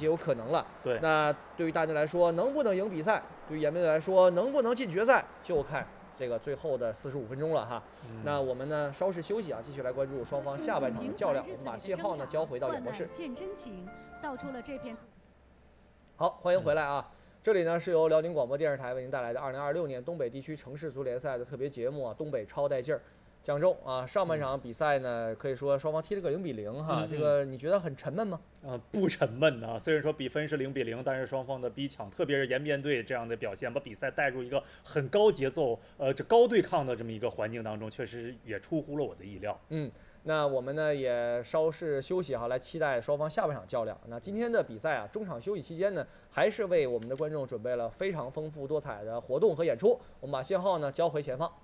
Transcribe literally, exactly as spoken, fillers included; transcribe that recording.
皆有可能了。 对， 那对于大家来说，能不能赢比赛？对于颜面队来说，能不能进决赛，就看这个最后的四十五分钟了哈。嗯、那我们呢稍事休息啊，继续来关注双方下半场的较量。我们把信号呢交回到演播室。 见真情，道出了这片。 好，欢迎回来啊！嗯、这里呢是由辽宁广播电视台为您带来的二零二六年东北地区城市足联赛的特别节目啊，东北超带劲儿。江州啊，上半场比赛呢，可以说双方踢了个零比零哈，嗯、这个你觉得很沉闷吗？ 呃，不沉闷啊。虽然说比分是零比零，但是双方的逼抢，特别是延边队这样的表现，把比赛带入一个很高节奏、呃，这高对抗的这么一个环境当中，确实也出乎了我的意料。 嗯。那我们呢也稍事休息哈，来期待双方下半场较量。那今天的比赛啊，中场休息期间呢，还是为我们的观众准备了非常丰富多彩的活动和演出。我们把信号呢交回前方。